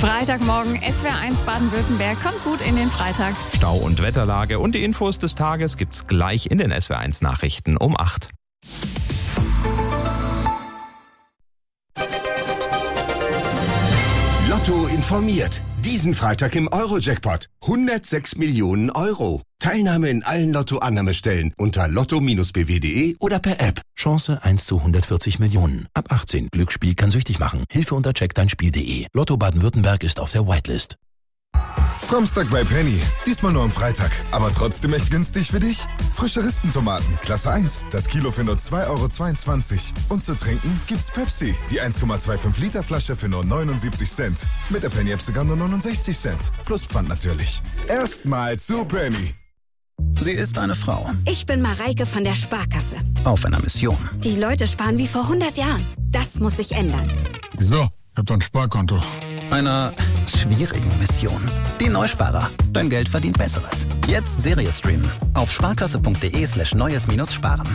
Freitagmorgen, SWR1 Baden-Württemberg, kommt gut in den Freitag. Stau- und Wetterlage und die Infos des Tages gibt's gleich in den SWR1 Nachrichten um 8. Lotto informiert. Diesen Freitag im Euro-Jackpot. 106 Millionen Euro. Teilnahme in allen Lotto-Annahmestellen unter lotto-bw.de oder per App. Chance 1 zu 140 Millionen. Ab 18. Glücksspiel kann süchtig machen. Hilfe unter checkdeinspiel.de. Lotto Baden-Württemberg ist auf der Whitelist. Samstag bei Penny. Diesmal nur am Freitag. Aber trotzdem echt günstig für dich. Frische Rispentomaten, Klasse 1. Das Kilo für nur 2,22 €. Und zu trinken gibt's Pepsi. Die 1,25 Liter Flasche für nur 79 Cent. Mit der Penny-App sogar nur 69 Cent. Plus Pfand natürlich. Erstmal zu Penny. Sie ist eine Frau. Ich bin Mareike von der Sparkasse. Auf einer Mission. Die Leute sparen wie vor 100 Jahren. Das muss sich ändern. Wieso? Ich hab doch ein Sparkonto. Einer schwierigen Mission. Die Neusparer. Dein Geld verdient Besseres. Jetzt Serie streamen. Auf sparkasse.de/neues-sparen.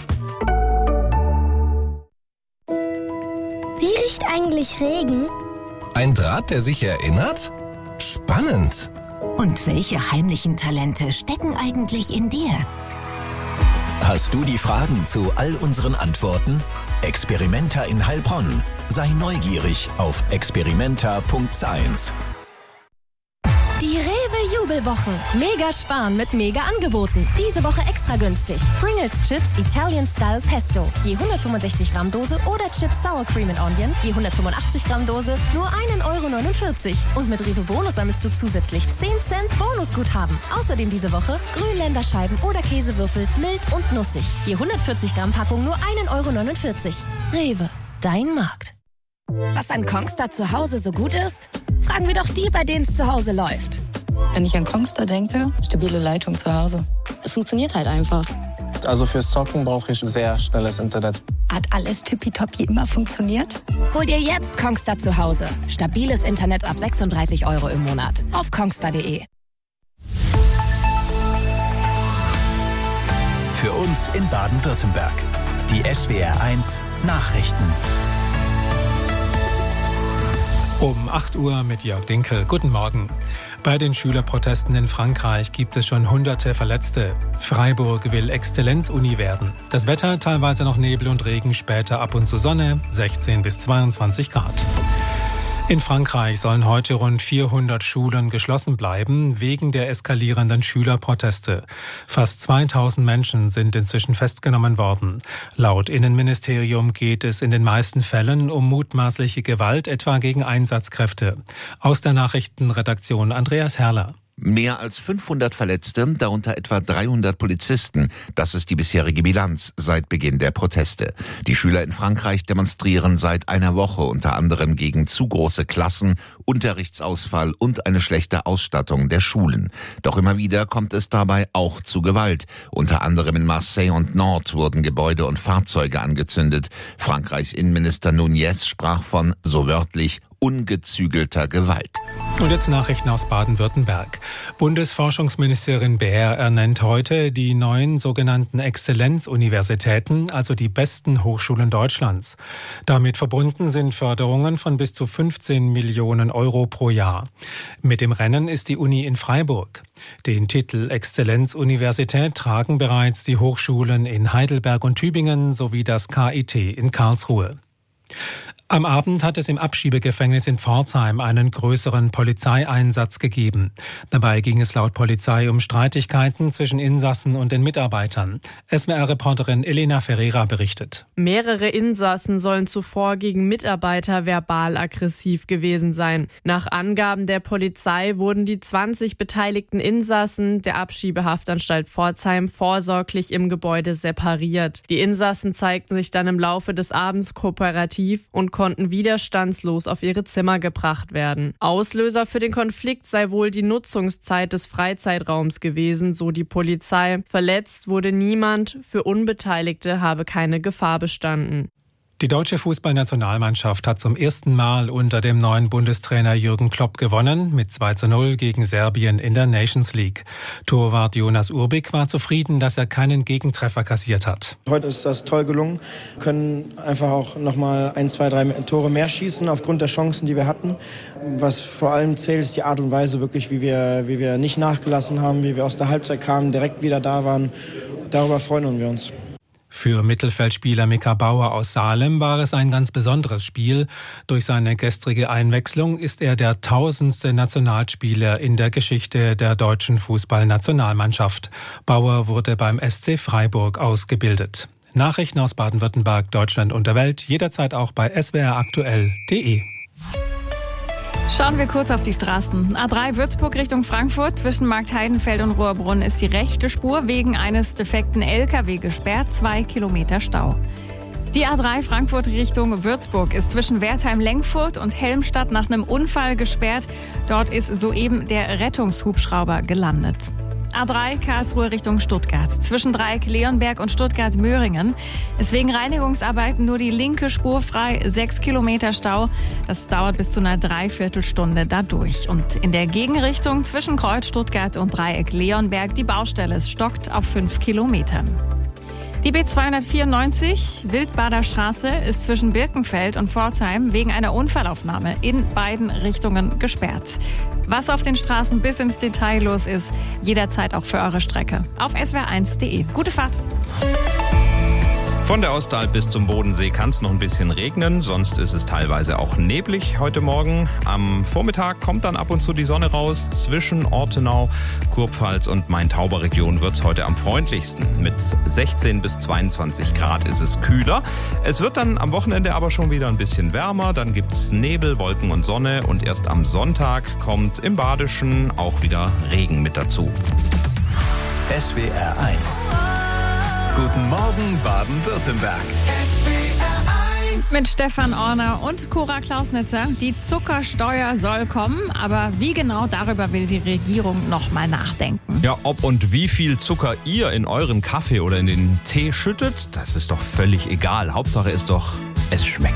Wie riecht eigentlich Regen? Ein Draht, der sich erinnert? Spannend. Und welche heimlichen Talente stecken eigentlich in dir? Hast du die Fragen zu all unseren Antworten? Experimenta in Heilbronn. Sei neugierig auf experimenta.science. Die Rewe-Jubelwochen. Mega sparen mit mega Angeboten. Diese Woche extra günstig. Pringles Chips Italian Style Pesto. Je 165 Gramm Dose oder Chips Sour Cream and Onion. Je 185 Gramm Dose. Nur 1,49 €. Und mit Rewe Bonus sammelst du zusätzlich 10 Cent Bonusguthaben. Außerdem diese Woche Grünländerscheiben oder Käsewürfel mild und nussig. Je 140 Gramm Packung nur 1,49 €. Rewe. Dein Markt. Was an Kongstar zu Hause so gut ist? Fragen wir doch die, bei denen es zu Hause läuft. Wenn ich an Kongstar denke, stabile Leitung zu Hause. Es funktioniert halt einfach. Also fürs Zocken brauche ich sehr schnelles Internet. Hat alles tippitoppi immer funktioniert? Hol dir jetzt Kongstar zu Hause. Stabiles Internet ab 36 € im Monat. Auf kongstar.de. Für uns in Baden-Württemberg. Die SWR1 Nachrichten. Um 8 Uhr mit Jörg Dinkel. Guten Morgen. Bei den Schülerprotesten in Frankreich gibt es schon Hunderte Verletzte. Freiburg will Exzellenzuni werden. Das Wetter teilweise noch Nebel und Regen, später ab und zu Sonne, 16 bis 22 Grad. In Frankreich sollen heute rund 400 Schulen geschlossen bleiben, wegen der eskalierenden Schülerproteste. Fast 2000 Menschen sind inzwischen festgenommen worden. Laut Innenministerium geht es in den meisten Fällen um mutmaßliche Gewalt, etwa gegen Einsatzkräfte. Aus der Nachrichtenredaktion Andreas Herrler. Mehr als 500 Verletzte, darunter etwa 300 Polizisten. Das ist die bisherige Bilanz seit Beginn der Proteste. Die Schüler in Frankreich demonstrieren seit einer Woche unter anderem gegen zu große Klassen, Unterrichtsausfall und eine schlechte Ausstattung der Schulen. Doch immer wieder kommt es dabei auch zu Gewalt. Unter anderem in Marseille und Nantes wurden Gebäude und Fahrzeuge angezündet. Frankreichs Innenminister Nunez sprach von, so wörtlich, ungezügelter Gewalt. Und jetzt Nachrichten aus Baden-Württemberg. Bundesforschungsministerin Baer ernennt heute die neuen sogenannten Exzellenzuniversitäten, also die besten Hochschulen Deutschlands. Damit verbunden sind Förderungen von bis zu 15 Millionen € pro Jahr. Mit dem Rennen ist die Uni in Freiburg. Den Titel Exzellenzuniversität tragen bereits die Hochschulen in Heidelberg und Tübingen sowie das KIT in Karlsruhe. Am Abend hat es im Abschiebegefängnis in Pforzheim einen größeren Polizeieinsatz gegeben. Dabei ging es laut Polizei um Streitigkeiten zwischen Insassen und den Mitarbeitern. SWR-Reporterin Elena Ferreira berichtet. Mehrere Insassen sollen zuvor gegen Mitarbeiter verbal aggressiv gewesen sein. Nach Angaben der Polizei wurden die 20 beteiligten Insassen der Abschiebehaftanstalt Pforzheim vorsorglich im Gebäude separiert. Die Insassen zeigten sich dann im Laufe des Abends kooperativ und konnten widerstandslos auf ihre Zimmer gebracht werden. Auslöser für den Konflikt sei wohl die Nutzungszeit des Freizeitraums gewesen, so die Polizei. Verletzt wurde niemand, für Unbeteiligte habe keine Gefahr bestanden. Die deutsche Fußballnationalmannschaft hat zum ersten Mal unter dem neuen Bundestrainer Jürgen Klopp gewonnen, mit 2:0 gegen Serbien in der Nations League. Torwart Jonas Urbik war zufrieden, dass er keinen Gegentreffer kassiert hat. Heute ist das toll gelungen, können einfach auch nochmal 1, 2, 3 Tore mehr schießen aufgrund der Chancen, die wir hatten. Was vor allem zählt, ist die Art und Weise wirklich, wie wir nicht nachgelassen haben, wie wir aus der Halbzeit kamen, direkt wieder da waren. Darüber freuen wir uns. Für Mittelfeldspieler Mika Bauer aus Salem war es ein ganz besonderes Spiel. Durch seine gestrige Einwechslung ist er der 1000. Nationalspieler in der Geschichte der deutschen Fußballnationalmannschaft. Bauer wurde beim SC Freiburg ausgebildet. Nachrichten aus Baden-Württemberg, Deutschland und der Welt jederzeit auch bei swraktuell.de. Schauen wir kurz auf die Straßen. A3 Würzburg Richtung Frankfurt. Zwischen Marktheidenfeld und Rohrbrunn ist die rechte Spur wegen eines defekten LKW gesperrt. 2 Kilometer Stau. Die A3 Frankfurt Richtung Würzburg ist zwischen Wertheim-Lengfurt und Helmstadt nach einem Unfall gesperrt. Dort ist soeben der Rettungshubschrauber gelandet. A3 Karlsruhe Richtung Stuttgart. Zwischen Dreieck Leonberg und Stuttgart-Möhringen ist wegen Reinigungsarbeiten nur die linke Spur frei. 6 Kilometer Stau. Das dauert bis zu einer Dreiviertelstunde dadurch. Und in der Gegenrichtung zwischen Kreuz Stuttgart und Dreieck Leonberg die Baustelle. Es stockt auf 5 Kilometern. Die B294 Wildbader Straße ist zwischen Birkenfeld und Pforzheim wegen einer Unfallaufnahme in beiden Richtungen gesperrt. Was auf den Straßen bis ins Detail los ist, jederzeit auch für eure Strecke. Auf swr1.de. Gute Fahrt! Von der Ostalb bis zum Bodensee kann es noch ein bisschen regnen, sonst ist es teilweise auch neblig heute Morgen. Am Vormittag kommt dann ab und zu die Sonne raus. Zwischen Ortenau, Kurpfalz und Main-Tauber-Region wird es heute am freundlichsten. Mit 16 bis 22 Grad ist es kühler. Es wird dann am Wochenende aber schon wieder ein bisschen wärmer. Dann gibt es Nebel, Wolken und Sonne. Und erst am Sonntag kommt im Badischen auch wieder Regen mit dazu. SWR 1. Guten Morgen, Baden-Württemberg. Mit Stefan Orner und Cora Klausnitzer. Die Zuckersteuer soll kommen, aber wie genau, darüber will die Regierung noch mal nachdenken. Ja, ob und wie viel Zucker ihr in euren Kaffee oder in den Tee schüttet, das ist doch völlig egal. Hauptsache ist doch, es schmeckt.